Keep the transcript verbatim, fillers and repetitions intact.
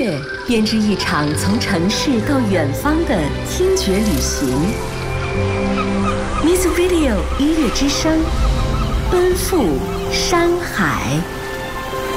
乐，编织一场从城市到远方的听觉旅行。Music Video 音乐之声，奔赴山海。